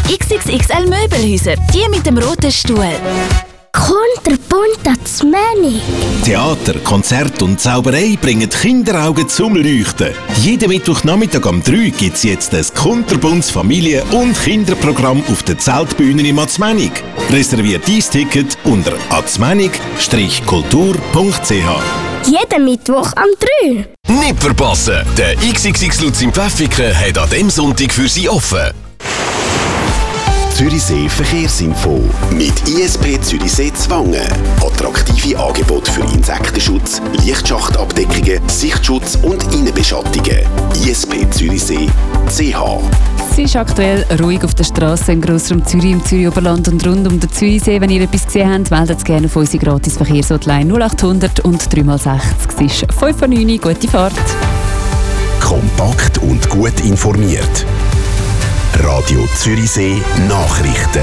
XXXL Möbelhäuser, die mit dem roten Stuhl. Kunterbunt das Menü. Theater, Konzert und Zauberei bringen Kinderaugen zum Leuchten. Jeden Mittwochnachmittag um 3 gibt es jetzt ein kunterbuntes Familien- und Kinderprogramm auf der Zeltbühne in Atzmenig. Reserviert dein Ticket unter atzmenig-kultur.ch. Jeden Mittwoch am 3. Nicht verpassen! Der XXX Lutz in Pfäffiken hat an diesem Sonntag für Sie offen. Zürichsee Verkehrsinfo mit ISP Zürichsee Zwangen. Attraktive Angebote für Insektenschutz, Lichtschachtabdeckungen, Sichtschutz und Innenbeschattungen. ISP Zürichsee CH. Es ist aktuell ruhig auf der Straße im Grossraum Zürich, im Zürich-Oberland und rund um den Zürichsee. Wenn ihr etwas gesehen habt, meldet es gerne auf unsere gratis Verkehrshotline 0800 und 3x60. Es ist 5:09 Uhr, gute Fahrt. Kompakt und gut informiert. Radio Zürichsee Nachrichten.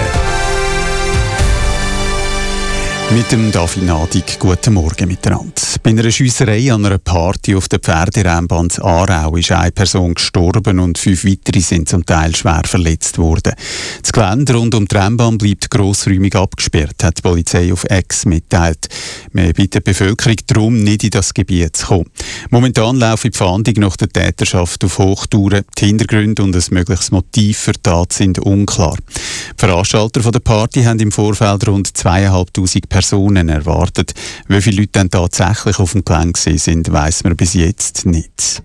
Mit dem David Nadig, guten Morgen miteinander. Bei einer Schiesserei an einer Party auf der Pferderennbahn Aarau ist eine Person gestorben und 5 weitere sind zum Teil schwer verletzt worden. Das Gelände rund um die Rennbahn bleibt grossräumig abgesperrt, hat die Polizei auf X mitteilt. Wir bitten die Bevölkerung darum, nicht in das Gebiet zu kommen. Momentan läuft die Fahndung nach der Täterschaft auf Hochtouren. Die Hintergründe und ein mögliches Motiv für die Tat sind unklar. Die Veranstalter der Party haben im Vorfeld rund 2'500 Personen erwartet. Wie viele Leute dann tatsächlich auf dem Gelände sind, weiss man bis jetzt nicht.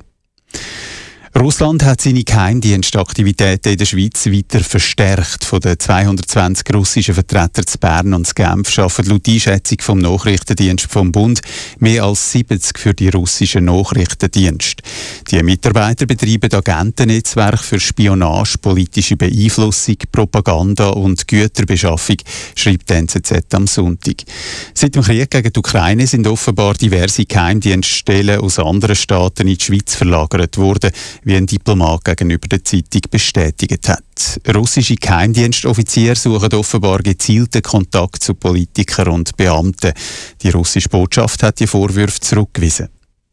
Russland hat seine Geheimdienstaktivitäten in der Schweiz weiter verstärkt. Von den 220 russischen Vertretern zu Bern und zu Genf arbeiten laut Einschätzung vom Nachrichtendienst vom Bund mehr als 70 für die russischen Nachrichtendienste. Die Mitarbeiter betreiben Agentennetzwerke für Spionage, politische Beeinflussung, Propaganda und Güterbeschaffung, schreibt die NZZ am Sonntag. Seit dem Krieg gegen die Ukraine sind offenbar diverse Geheimdienststellen aus anderen Staaten in die Schweiz verlagert worden, wie ein Diplomat gegenüber der Zeitung bestätigt hat. Russische Geheimdienstoffiziere suchen offenbar gezielten Kontakt zu Politikern und Beamten. Die russische Botschaft hat die Vorwürfe zurückgewiesen.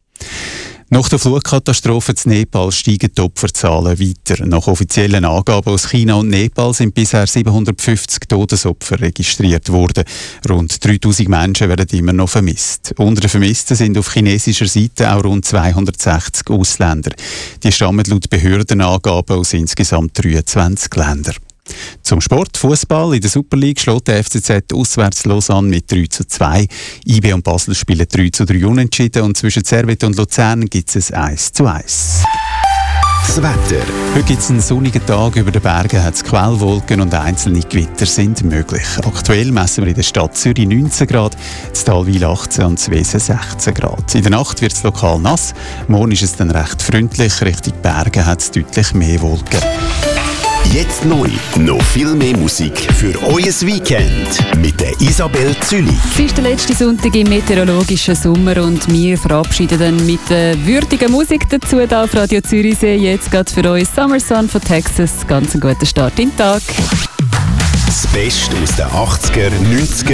Nach der Flutkatastrophe in Nepal steigen die Opferzahlen weiter. Nach offiziellen Angaben aus China und Nepal sind bisher 750 Todesopfer registriert worden. Rund 3000 Menschen werden immer noch vermisst. Unter den Vermissten sind auf chinesischer Seite auch rund 260 Ausländer. Die stammen laut Behördenangaben aus insgesamt 23 Ländern. Zum Sport, Fußball. In der Super League schlägt der FCZ auswärts Lausanne mit 3:2. IB und Basel spielen 3:3 unentschieden und zwischen Servet und Luzern gibt es ein 1:1. Das Wetter. Heute gibt es einen sonnigen Tag. Über den Bergen hat es Quellwolken und einzelne Gewitter sind möglich. Aktuell messen wir in der Stadt Zürich 19 Grad, in Talwil 18 und in Wesen 16 Grad. In der Nacht wird es lokal nass. Morgen ist es dann recht freundlich. Richtung Berge hat es deutlich mehr Wolken. Jetzt neu, noch viel mehr Musik für euer Weekend mit der Isabel Zülich. Es ist der letzte Sonntag im meteorologischen Sommer und wir verabschieden dann mit der würdigen Musik dazu hier auf Radio Zürichsee. Jetzt geht für euch Summer Sun von Texas. Ganz einen guten Start in den Tag. Das Beste aus den 80er, 90er